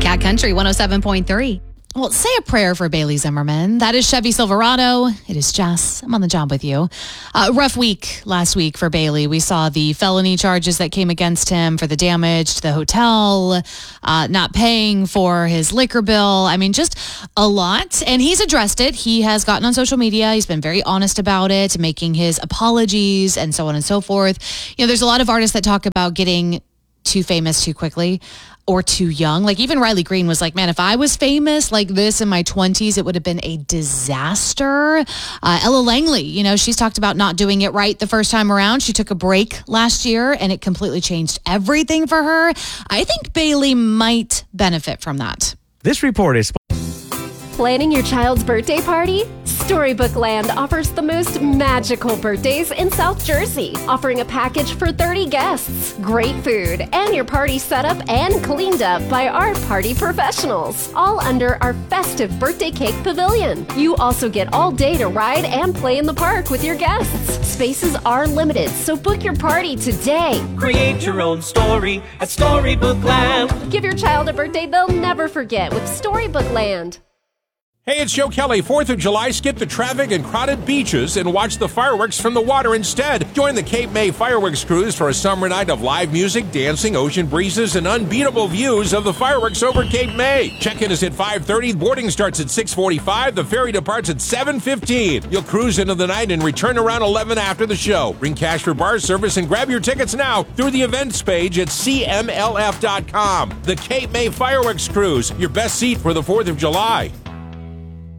Cat Country 107.3. Well, say a prayer for Bailey Zimmerman. That is Chevy Silverado. It is Jess. I'm on the job with you. Rough week last week for Bailey. We saw the felony charges that came against him for the damage to the hotel, not paying for his liquor bill. I mean, just a lot. And he's addressed it. He has gotten on social media. He's been very honest about it, making his apologies and so on and so forth. You know, there's a lot of artists that talk about getting too famous too quickly or too young. Like even Riley Green was like, man, if I was famous like this in my 20s, it would have been a disaster. Ella Langley, you know, she's talked about not doing it right the first time around. She took a break last year and it completely changed everything for her. I think Bailey might benefit from that. This report is... Planning your child's birthday party? Storybook Land offers the most magical birthdays in South Jersey, offering a package for 30 guests, great food, and your party set up and cleaned up by our party professionals, all under our festive birthday cake pavilion. You also get all day to ride and play in the park with your guests. Spaces are limited, so book your party today. Create your own story at Storybook Land. Give your child a birthday they'll never forget with Storybook Land. Hey, it's Joe Kelly. 4th of July, skip the traffic and crowded beaches and watch the fireworks from the water instead. Join the Cape May Fireworks Cruise for a summer night of live music, dancing, ocean breezes, and unbeatable views of the fireworks over Cape May. Check-in is at 5:30. Boarding starts at 6:45. The ferry departs at 7:15. You'll cruise into the night and return around 11 after the show. Bring cash for bar service and grab your tickets now through the events page at cmlf.com. The Cape May Fireworks Cruise, your best seat for the 4th of July.